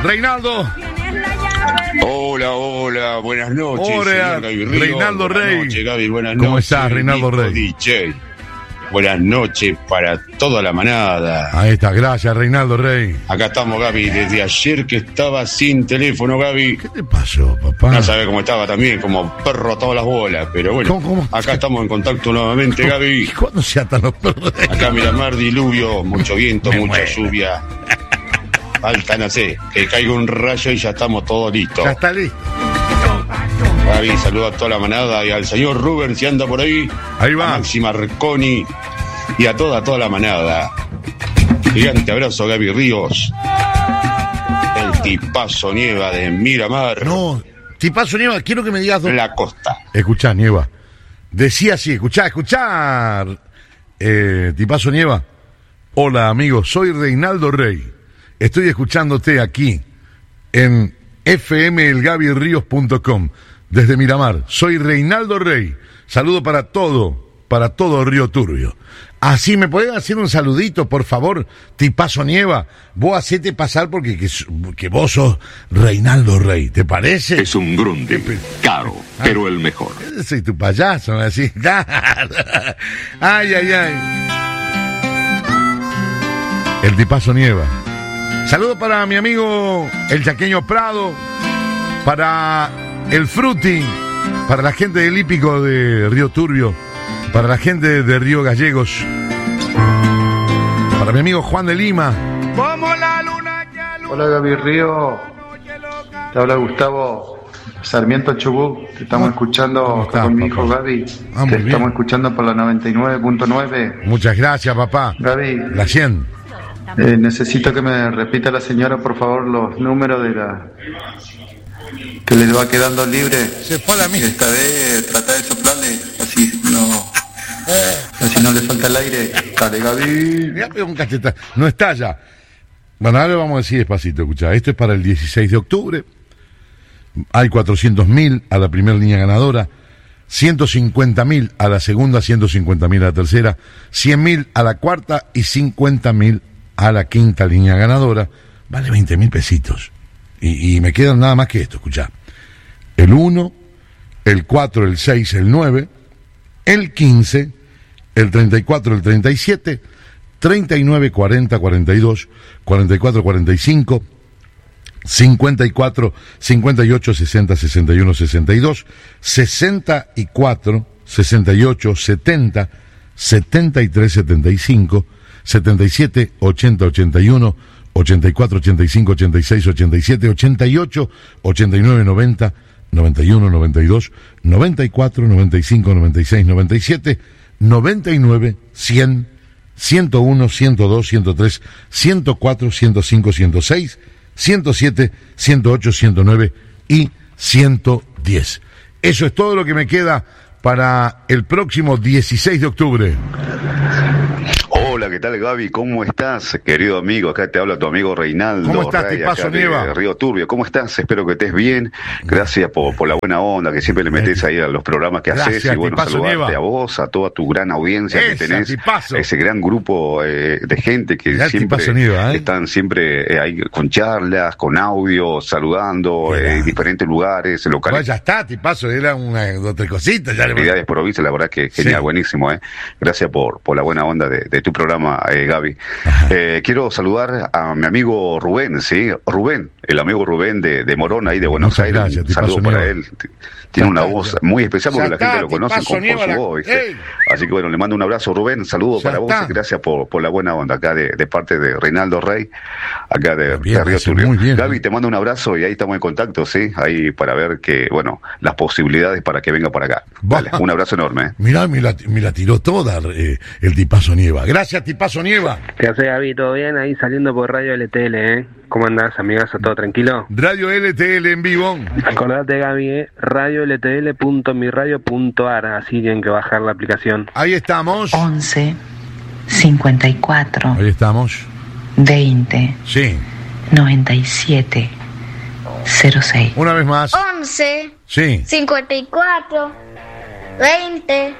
Reinaldo. Hola, buenas noches. Hola, Reinaldo Rey. Buenas noches, Gaby, buenas ¿Cómo noches. estás, Reinaldo Rey? DJ. Buenas noches para toda la manada. Ahí está, gracias, Reinaldo Rey. Acá estamos, Gaby, desde ayer que estaba sin teléfono, Gaby. ¿Qué te pasó, papá? No sabés cómo estaba también, como perro a todas las bolas, pero bueno, ¿Cómo? acá estamos en contacto nuevamente, Gaby. ¿Cuándo se atan los perros? Acá Miramar, diluvio, mucho viento, Me mucha muero. lluvia. Falta, no sé, que caiga un rayo y ya estamos todos listos. Ya está listo. Gaby, saluda a toda la manada y al señor Rubén si anda por ahí. Ahí va. A Maxi Marconi y a toda la manada. Gigante abrazo, Gaby Ríos. El tipazo Nieva de Miramar. No, tipazo, Nieva, quiero que me digas dónde. La costa. Escuchá, Nieva. Decía así, escuchar. Tipazo Nieva. Hola, amigos, soy Reinaldo Rey. Estoy escuchándote aquí en fmelgabyrios.com desde Miramar. Soy Reinaldo Rey. Saludo para todo Río Turbio. Así me pueden hacer un saludito, por favor, tipazo Nieva. Vos hacete pasar porque que vos sos Reinaldo Rey, ¿te parece? Es un grundy, caro, pero el mejor. Soy tu payaso, así. Ay. El tipazo Nieva. Saludo para mi amigo el Chaqueño Prado, para el Fruti, para la gente del hípico de Río Turbio, para la gente de Río Gallegos, para mi amigo Juan de Lima. Hola Gaby Río, te habla Gustavo Sarmiento Chubut, te estamos escuchando estás, con mi papá? hijo Gaby, Muy te bien. estamos escuchando por la 99.9. Muchas gracias, papá. Gaby, La 100. necesito que me repita la señora por favor los números de la que les va quedando libre. Se fue a la mía. Esta vez trata de soplarle, así no le falta el aire. Dale Gaby. Me pegó un cachetazo. No está ya. Bueno, ahora lo vamos a decir despacito, escuchá. Esto es para el 16 de octubre. Hay 400.000 a la primera línea ganadora, 150.000 a la segunda, 150.000 a la tercera, 100.000 a la cuarta y 50.000 a la quinta línea ganadora. Vale 20.000 pesitos. Y me quedan nada más que esto, escuchá. El 1, el 4, el 6, el 9, el 15, el 34, el 37, 39, 40, 42, 44, 45, 54, 58, 60, 61, 62, 64, 68, 70, 73, 75, 77, 80, 81, 84, 85, 86, 87, 88, 89, 90, 91, 92, 94, 95, 96, 97, 99, 100, 101, 102, 103, 104, 105, 106, 107, 108, 109 y 110. Eso es todo lo que me queda para el próximo 16 de octubre. Hola, ¿qué tal, Gaby? ¿Cómo estás, querido amigo? Acá te habla tu amigo Reinaldo. ¿Cómo estás, Rey, tipazo acá de Nieva? Río Turbio. ¿Cómo estás? Espero que estés bien. Gracias por la buena onda que siempre le metes ahí a los programas que Gracias, haces. Y bueno, tipazo saludarte Nieva. a vos, a toda tu gran audiencia que Esa, tenés. tipazo. Ese gran grupo de gente que Mirá, siempre tipazo Nieva, están siempre ahí con charlas, con audio, saludando en diferentes lugares, locales. Pues ya está, tipazo, era una otra cosita. Ya le... Actividades provincias, la verdad que genial, Sí. buenísimo, Gracias por la buena onda de tu programa, Gaby. Quiero saludar a mi amigo Rubén, ¿sí? Rubén, el amigo Rubén de Morón, ahí de Buenos Muchas Aires. gracias, Un saludo tipazo para Nieva. él. Tiene Ya una está, voz ya. muy especial porque Ya la gente está, lo conoce tipazo por Nieva, su voz, ¿viste? ey. Así que bueno, le mando un abrazo, Rubén. Saludo Ya para vos está. y gracias por la buena onda acá de parte de Reinaldo Rey, acá de Bien, Río hace Turbio. muy bien, Gaby, te mando un abrazo y ahí estamos en contacto, ¿sí? Ahí para ver las posibilidades para que venga para acá. Dale, un abrazo enorme. Mirá, me la tiró toda el tipazo Nieva. Gracias, tipazo Nieva. ¿Qué hace, Gaby? ¿Todo bien? Ahí saliendo por Radio LTL, ¿Cómo andás, amigazo? ¿Todo tranquilo? Radio LTL en vivo. Acordate, Gaby, radioltl.miradio.ar, así tienen que bajar la aplicación. Ahí estamos. 11 54 Ahí estamos. 20 Sí. 97 06. Una vez más. 11 Sí. 54 20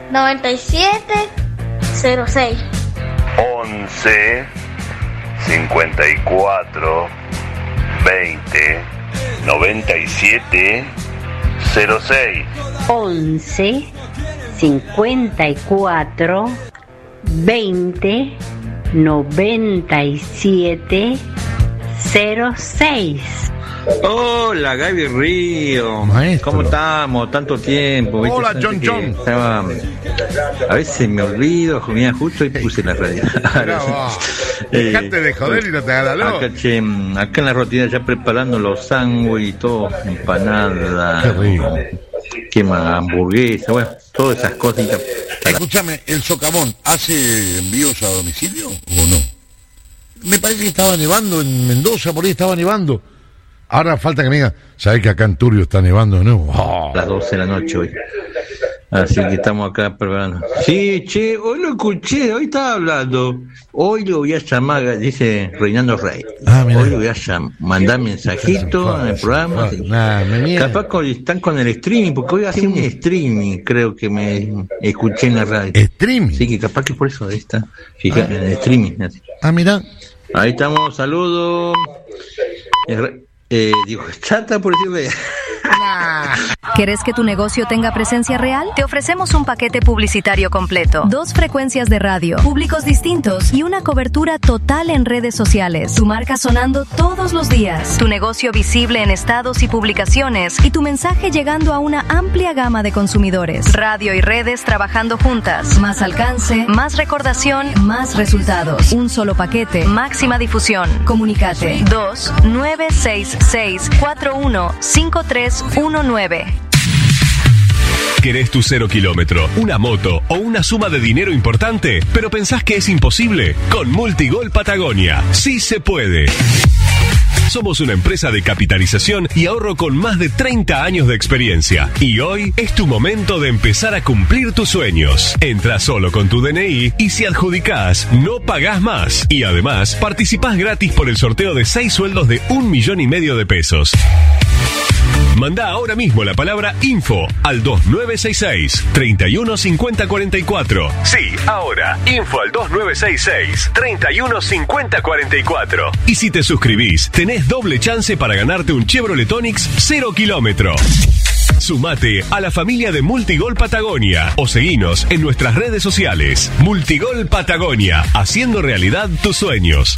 97 06. 11 54 20 97 06. 11 54 20 97 06. Hola, Gaby Río. Maestro. ¿Cómo estamos? Tanto tiempo. ¿viste? Hola, John John. Estaba... A veces me olvido, mira, justo ahí puse la radio. Dejate de joder y no te hagas la acá, acá en la rutina ya preparando los sándwiches, todo, empanada. Qué rico. ¿Qué más? Hamburguesa, bueno, todas esas cositas. Escúchame, ¿el Socavón hace envíos a domicilio o no? Me parece que estaba nevando en Mendoza, por ahí estaba nevando. Ahora falta que me diga, ¿sabés que acá en Turbio está nevando de nuevo? A las 12 de la noche hoy. Así que estamos acá preparando. Sí, che, hoy lo escuché, hoy estaba hablando. Hoy lo voy a llamar, dice Reinaldo Rey. Hoy lo voy a mandar mensajito en el programa. Capaz que están con el streaming, porque hoy hace un streaming, creo que me escuché en la radio. ¿Streaming? Sí, que capaz que por eso está. Fíjate, en el streaming. Así. Mirá. Ahí estamos, saludos. Digo, chata por decirle. ¿Querés que tu negocio tenga presencia real? Te ofrecemos un paquete publicitario completo, 2 frecuencias de radio, públicos distintos y una cobertura total en redes sociales. Tu marca sonando todos los días, tu negocio visible en estados y publicaciones y tu mensaje llegando a una amplia gama de consumidores. Radio y redes trabajando juntas. Más alcance, más recordación, más resultados. Un solo paquete, máxima difusión. Comunicate 2-966-415319. ¿Querés tu 0 kilómetro, una moto o una suma de dinero importante, pero pensás que es imposible? Con Multigol Patagonia, sí se puede. Somos una empresa de capitalización y ahorro con más de 30 años de experiencia. Y hoy es tu momento de empezar a cumplir tus sueños. Entra solo con tu DNI y si adjudicás, no pagás más. Y además, participás gratis por el sorteo de 6 sueldos de 1,5 millones de pesos. Manda ahora mismo la palabra info al 2966 315044. Sí, ahora, info al 2966 315044. Y si te suscribís, tenés doble chance para ganarte un Chevrolet Onix 0 kilómetro. Sumate a la familia de Multigol Patagonia o seguinos en nuestras redes sociales. Multigol Patagonia, haciendo realidad tus sueños.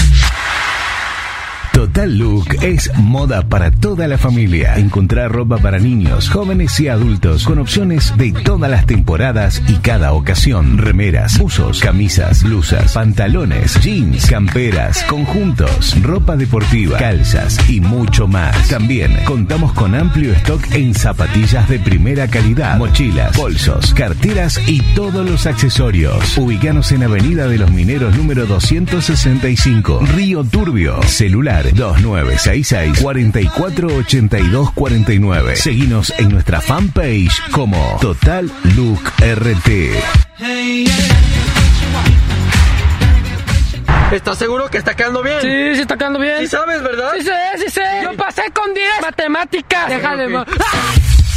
Total Look es moda para toda la familia. Encontrar ropa para niños, jóvenes y adultos con opciones de todas las temporadas y cada ocasión. Remeras, buzos, camisas, blusas, pantalones, jeans, camperas, conjuntos, ropa deportiva, calzas y mucho más. También contamos con amplio stock en zapatillas de primera calidad, mochilas, bolsos, carteras y todos los accesorios. Ubícanos en Avenida de los Mineros número 265, Río Turbio. Celular 2966 448249. Seguinos en nuestra fanpage como Total Look RT. ¿Estás seguro que está quedando bien? Sí, está quedando bien. ¿Sí sabes, verdad? Sí sé. Yo pasé con 10 matemáticas. Déjale. Okay.